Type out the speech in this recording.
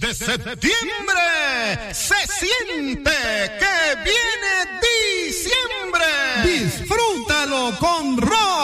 de septiembre se siente que viene diciembre. Disfrútalo con Ron